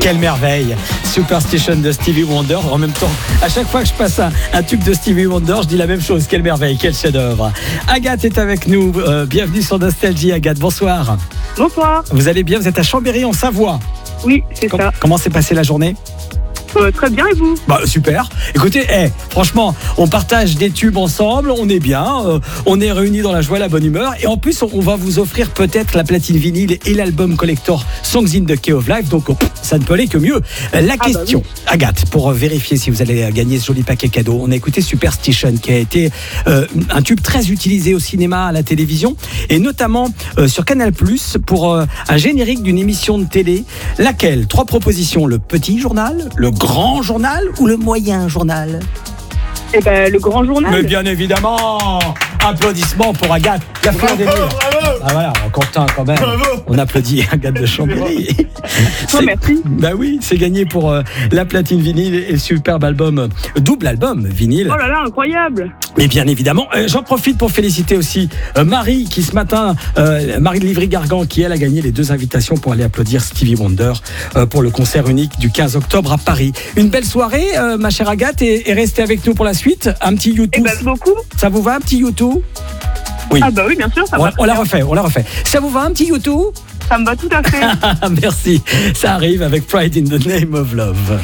Quelle merveille. Superstition de Stevie Wonder. En même temps, à chaque fois que je passe un tube de Stevie Wonder, je dis la même chose. Quelle merveille, quel chef-d'œuvre. Agathe est avec nous. Bienvenue sur Nostalgie, Agathe. Bonsoir. Bonsoir. Vous allez bien? Vous êtes à Chambéry, en Savoie. Oui, c'est ça. Comment s'est passée la journée? Très bien, et vous? Super. Écoutez, franchement, on partage des tubes ensemble, on est bien, on est réunis dans la joie et la bonne humeur. Et en plus, on va vous offrir peut-être la platine vinyle et l'album collector Songs in the Key of Life. Donc, ça ne peut aller que mieux. La question, Agathe, pour vérifier si vous allez gagner ce joli paquet cadeau, on a écouté Superstition, qui a été un tube très utilisé au cinéma, à la télévision, et notamment sur Canal+, pour un générique d'une émission de télé. Laquelle? 3 propositions: le petit journal, le grand journal ou le moyen journal? Eh ben, le grand journal. Mais bien évidemment. Applaudissements pour Agathe, la fleur des murs. Ah voilà, content quand même. Bravo. On applaudit Agathe de Chambéry. Merci. Bah oui, c'est gagné pour la platine vinyle et le superbe album, double album vinyle. Oh là là, incroyable. Mais bien évidemment, j'en profite pour féliciter aussi Marie, qui ce matin, Marie de Livry-Gargan, qui elle a gagné les 2 invitations pour aller applaudir Stevie Wonder pour le concert unique du 15 octobre à Paris. Une belle soirée, ma chère Agathe, et restez avec nous pour la suite. Un petit YouTube. Eh ben, beaucoup. Ça vous va, un petit YouTube? Oui. Ah bah oui, bien sûr, ça va. On la refait. Ça vous va, un petit YouTube? Ça me va tout à fait. Merci. Ça arrive avec Pride in the Name of Love.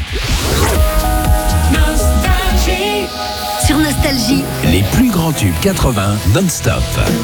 Sur Nostalgie, Les plus grands tubes 80 non-stop.